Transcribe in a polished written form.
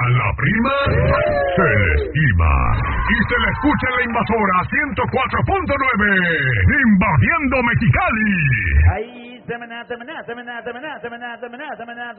la prima se le estima. Y se le escucha en la invasora 104.9. Invadiendo Mexicali. Ahí, semana.